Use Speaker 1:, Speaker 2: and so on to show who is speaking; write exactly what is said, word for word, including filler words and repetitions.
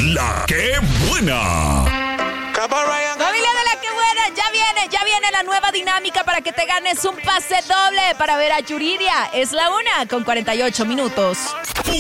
Speaker 1: La que buena.
Speaker 2: Familia de La que buena, ya viene, ya viene la nueva dinámica para que te ganes un pase doble para ver a Yuridia. Es la una con cuarenta y ocho minutos.